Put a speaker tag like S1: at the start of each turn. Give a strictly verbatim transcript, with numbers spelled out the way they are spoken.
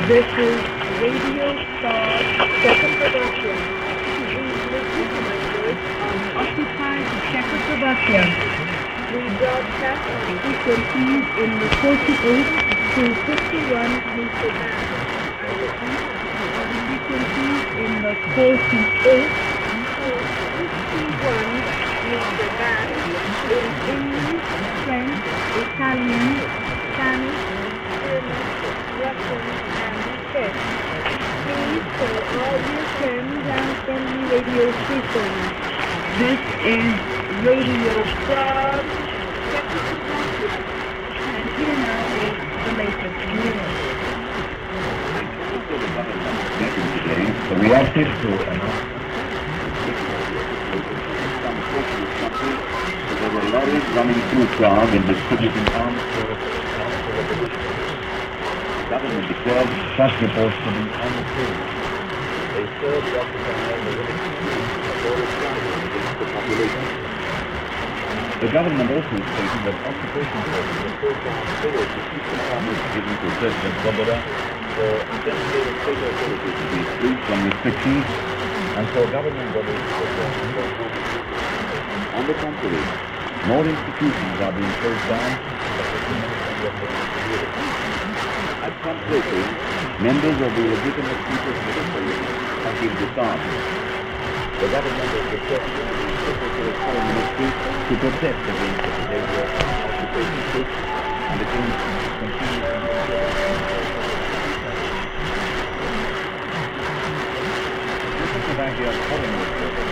S1: This is Radio Star Czechoslovakia. We recorded on occupied Czechoslovakia. We broadcast on frequencies in the forty-eight to fifty-one meter band. I repeat, on frequencies in the forty-eight to fifty-one meter band in English, French, Italian, Spanish, German, Russian, and Czech. Please call all your friends and friendly radio stations. This is Radio Star Czechoslovakia. And here now is the latest news.
S2: The reacted to announce there were lorries running through Prague and distributing arms for the government declared such reports to be untrue. They served the occupying the against the population. The government also stated that occupation forces were so far forward to keep the farmers given to President Svoboda for designated state authorities to be free from restrictions and for government bodies to perform their functions. On the contrary, more institutions are being closed down, such as the Ministry of Homeland Security. At some places, members of the legitimate People's Military have been disarmed. The government has requested the Secretary of Foreign Ministry to protest against the behavior of occupation troops and against continuing Czechoslovakia's foreign ministry